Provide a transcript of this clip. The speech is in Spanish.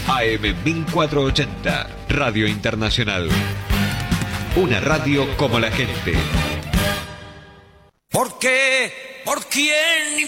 AM 1480, Radio Internacional. Una radio como la gente. ¿Por qué? ¿Por quién?